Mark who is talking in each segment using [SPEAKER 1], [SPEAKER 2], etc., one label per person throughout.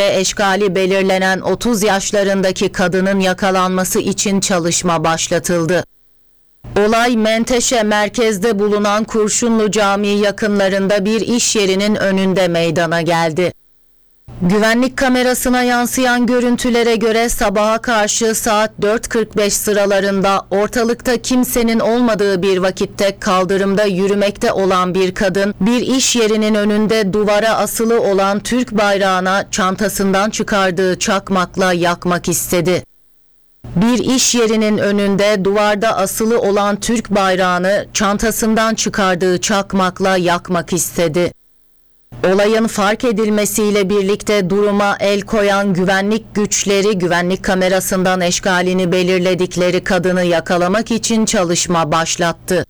[SPEAKER 1] Eşkali belirlenen 30 yaşlarındaki kadının yakalanması için çalışma başlatıldı. Olay Menteşe merkezde bulunan Kurşunlu Camii yakınlarında bir iş yerinin önünde meydana geldi. Güvenlik kamerasına yansıyan görüntülere göre sabaha karşı saat 4:45 sıralarında ortalıkta kimsenin olmadığı bir vakitte kaldırımda yürümekte olan bir kadın bir iş yerinin önünde duvara asılı olan Türk bayrağına çantasından çıkardığı çakmakla yakmak istedi. Bir iş yerinin önünde duvarda asılı olan Türk bayrağını çantasından çıkardığı çakmakla yakmak istedi. Olayın fark edilmesiyle birlikte duruma el koyan güvenlik güçleri güvenlik kamerasından eşkalini belirledikleri kadını yakalamak için çalışma başlattı.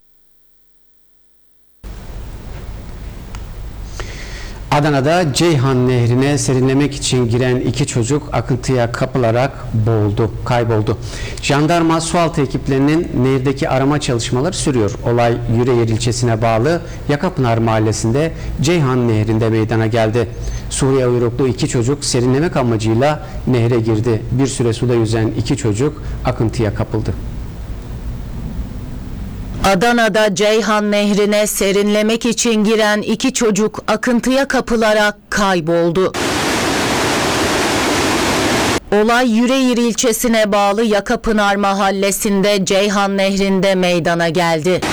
[SPEAKER 2] Adana'da Ceyhan Nehri'ne serinlemek için giren iki çocuk akıntıya kapılarak kayboldu. Jandarma sualtı ekiplerinin nehirdeki arama çalışmaları sürüyor. Olay Yüreğir ilçesine bağlı Yakapınar mahallesinde Ceyhan Nehri'nde meydana geldi. Suriye uyruklu iki çocuk serinlemek amacıyla nehre girdi. Bir süre suda yüzen iki çocuk akıntıya kapıldı.
[SPEAKER 1] Adana'da Ceyhan Nehri'ne serinlemek için giren iki çocuk akıntıya kapılarak kayboldu. Olay Yüreğir ilçesine bağlı Yakapınar mahallesinde Ceyhan Nehri'nde meydana geldi.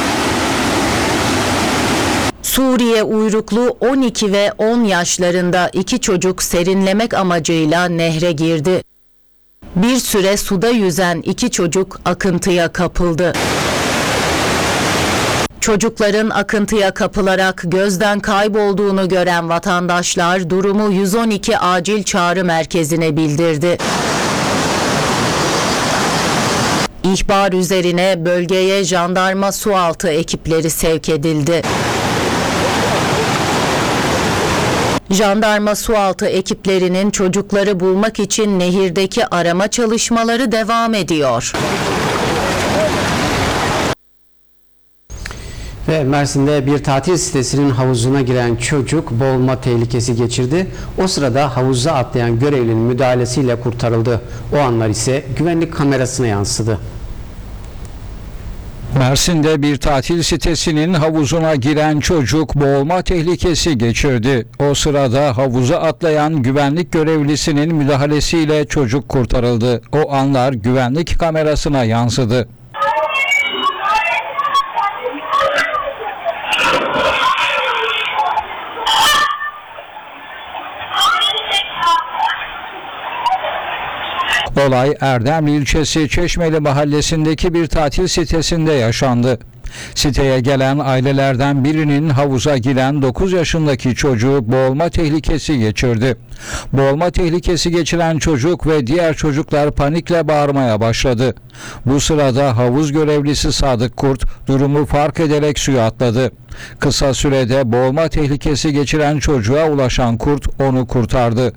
[SPEAKER 1] Suriye uyruklu 12 ve 10 yaşlarında iki çocuk serinlemek amacıyla nehre girdi. Bir süre suda yüzen iki çocuk akıntıya kapıldı. Çocukların akıntıya kapılarak gözden kaybolduğunu gören vatandaşlar durumu 112 acil çağrı merkezine bildirdi. İhbar üzerine bölgeye jandarma sualtı ekipleri sevk edildi. Jandarma sualtı ekiplerinin çocukları bulmak için nehirdeki arama çalışmaları devam ediyor.
[SPEAKER 2] Ve Mersin'de bir tatil sitesinin havuzuna giren çocuk boğulma tehlikesi geçirdi. O sırada havuza atlayan görevlinin müdahalesiyle kurtarıldı. O anlar ise güvenlik kamerasına yansıdı.
[SPEAKER 3] Mersin'de bir tatil sitesinin havuzuna giren çocuk boğulma tehlikesi geçirdi. O sırada havuza atlayan güvenlik görevlisinin müdahalesiyle çocuk kurtarıldı. O anlar güvenlik kamerasına yansıdı. Olay Erdemli ilçesi Çeşmeli mahallesindeki bir tatil sitesinde yaşandı. Siteye gelen ailelerden birinin havuza giren 9 yaşındaki çocuğu boğulma tehlikesi geçirdi. Boğulma tehlikesi geçiren çocuk ve diğer çocuklar panikle bağırmaya başladı. Bu sırada havuz görevlisi Sadık Kurt durumu fark ederek suya atladı. Kısa sürede boğulma tehlikesi geçiren çocuğa ulaşan Kurt onu kurtardı.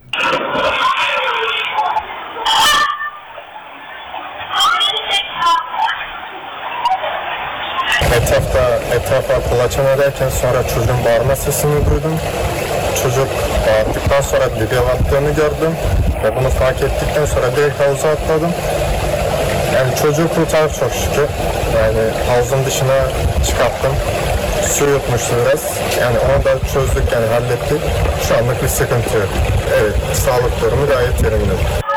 [SPEAKER 4] Etrafa kulaçan ederken sonra çocuğun bağırma sesini duydum. Çocuk bağırdıktan sonra dibe battığını gördüm ve bunu fark ettikten sonra direkt havuza atladım. Yani çocuğu kurtardım çok şükür. Yani havuzun dışına çıkarttım. Su yutmuştu biraz. Yani onu da çözdük, yani hallettik. Şu anlık bir sıkıntı yok. Evet, sağlık durumu gayet yerinde.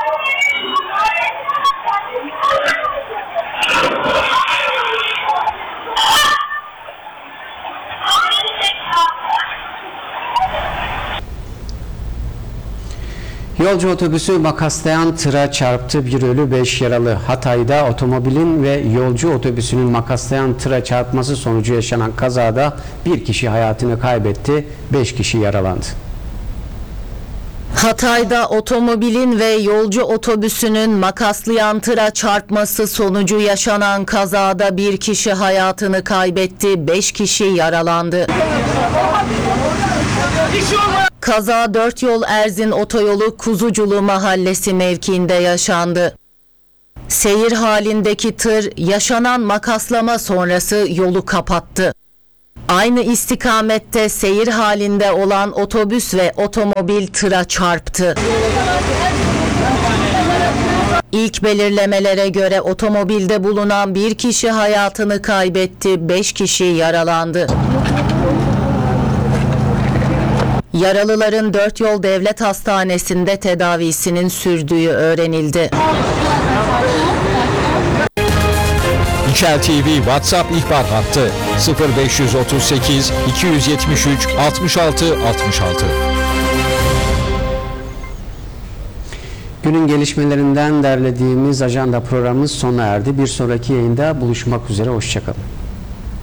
[SPEAKER 2] Yolcu otobüsü makaslayan tıra çarptı, bir ölü 5 yaralı. Hatay'da otomobilin ve yolcu otobüsünün makaslayan tıra çarpması sonucu yaşanan kazada bir kişi hayatını kaybetti, 5 kişi yaralandı.
[SPEAKER 1] Hatay'da otomobilin ve yolcu otobüsünün makaslayan tıra çarpması sonucu yaşanan kazada bir kişi hayatını kaybetti, 5 kişi yaralandı. Kaza Dört Yol Erzin Otoyolu Kuzuculu Mahallesi mevkiinde yaşandı. Seyir halindeki tır yaşanan makaslama sonrası yolu kapattı. Aynı istikamette seyir halinde olan otobüs ve otomobil tıra çarptı. İlk belirlemelere göre otomobilde bulunan bir kişi hayatını kaybetti, 5 kişi yaralandı. Yaralıların Dörtyol Devlet Hastanesi'nde tedavisinin sürdüğü öğrenildi.
[SPEAKER 3] İçel TV WhatsApp ihbar hattı 0538 273 66 66.
[SPEAKER 2] Günün gelişmelerinden derlediğimiz ajanda programımız sona erdi. Bir sonraki yayında buluşmak üzere. Hoşçakalın.